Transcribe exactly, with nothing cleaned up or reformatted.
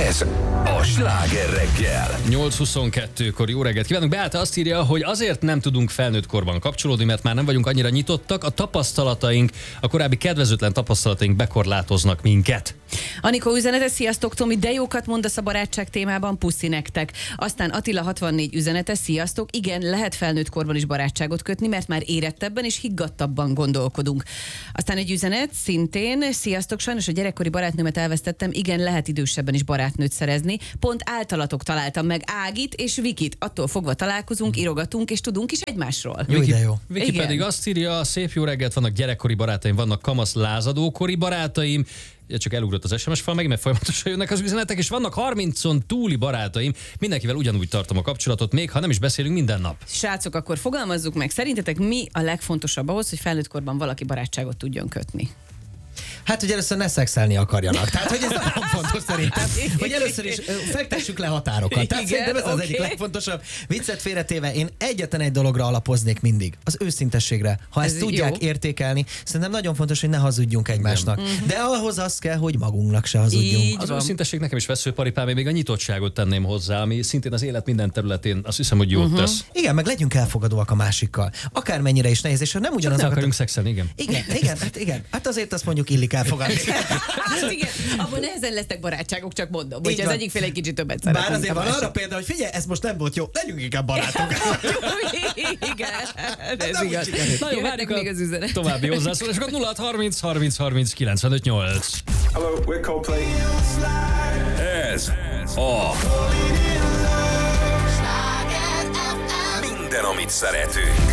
Ez a Sláger reggel. nyolc huszonkettőkor jó reggelt kívánunk. Beállta azt írja, hogy azért nem tudunk felnőtt korban kapcsolódni, mert már nem vagyunk annyira nyitottak, a tapasztalataink, a korábbi kedvezőtlen tapasztalataink bekorlátoznak minket. Anikó üzenete, sziasztok Tomi, de jókat mondasz a barátság témában, puszi nektek. Aztán Attila hatvannégy üzenete, sziasztok, igen, lehet felnőtt korban is barátságot kötni, mert már érettebben és higgadtabban gondolkodunk. Aztán egy üzenet, szintén, sziasztok, sajnos a gyerekkori barátnőmet elvesztettem, igen, lehet idősebben is barátnőt szerezni. Pont általatok találtam meg Ágit és Vikit, attól fogva találkozunk, írogatunk és tudunk is egymásról. Jó, de jó. Viki Igen. pedig azt írja, szép jó reggelt, vannak gyerekkori barátaim, vannak kamasz lázadókori barátaim, ja, csak elugrott az es em es fal, meg mert folyamatosan jönnek az üzenetek, és vannak harmincon túli barátaim, mindenkivel ugyanúgy tartom a kapcsolatot, még ha nem is beszélünk minden nap. Srácok, akkor fogalmazzuk meg, szerintetek mi a legfontosabb ahhoz, hogy felnőtt korban valaki barátságot tudjon kötni? Hát, hogy először ne szexelni akarjanak. Tehát, hogy ez nagyon fontos szerintem, hogy először is ö, fektessük le határokat. Tehát Igen, szerintem ez az oké. egyik legfontosabb. Viccet félretéve, én egyetlen egy dologra alapoznék mindig. Az őszintességre. Ha ezt Ez tudják jó. értékelni, szerintem nagyon fontos, hogy ne hazudjunk egymásnak. De ahhoz az kell, hogy magunknak se hazudjunk. Így Az van. őszintesség nekem is veszőparipám, én még a nyitottságot tenném hozzá, ami szintén az élet minden területén azt hiszem, hogy jót Mhm. tesz. Igen, meg legyünk elfogadóak a másikkal. Akármennyire is nehéz, és ha nem Ne ugyanazokat... akarjunk szexelni, igen. Igen, igen, hát igen. Hát azért azt mondjuk illik elfogadni. Hát igen, abban nehezen lesznek barátságok, csak mondom, hogy Így az van. egyik fél egy kicsit többet szeret. Bár mint azért a van másik. arra példa, hogy figyelj, ez most nem volt jó, legyünk inkább barátok. Igen, ez Nem úgy igaz. sikerült. Na jó, Jöhetnek várjuk még az üzenet. a további hozzászólásokat. nulla hat harminc harminc harminc kilencvenöt nyolc. Hello, we're Coldplay. Ez a minden, amit szeretünk.